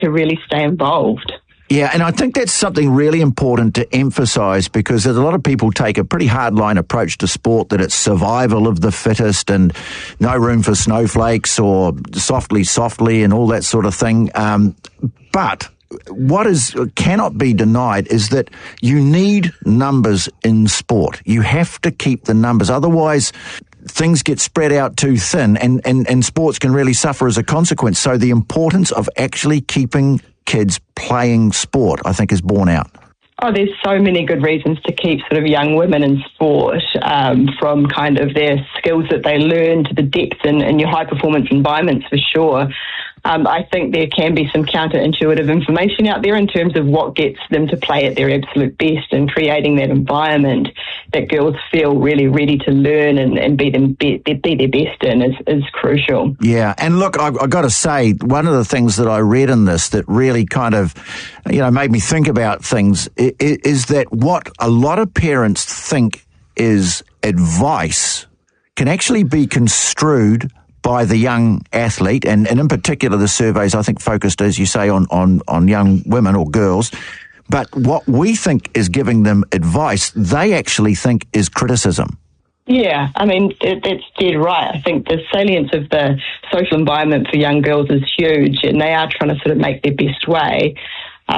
to really stay involved. Yeah, and I think that's something really important to emphasise, because there's a lot of people take a pretty hardline approach to sport, that it's survival of the fittest and no room for snowflakes or softly and all that sort of thing. But what cannot be denied is that you need numbers in sport. You have to keep the numbers. Otherwise, things get spread out too thin, and sports can really suffer as a consequence. So the importance of actually keeping kids playing sport, I think, is borne out. Oh, there's so many good reasons to keep sort of young women in sport, from kind of their skills that they learn to the depth in your high-performance environments, for sure. I think there can be some counterintuitive information out there in terms of what gets them to play at their absolute best, and creating that environment that girls feel really ready to learn and be their best in is crucial. Yeah, and look, I've got to say, one of the things that I read in this that really kind of, made me think about things is that what a lot of parents think is advice can actually be construed by the young athlete, and in particular the surveys, I think, focused, as you say, on young women or girls. But what we think is giving them advice, they actually think is criticism. Yeah, I mean, that's dead right. I think the salience of the social environment for young girls is huge, and they are trying to sort of make their best way.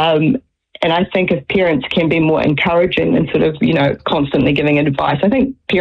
And I think if parents can be more encouraging than sort of, constantly giving advice, I think parents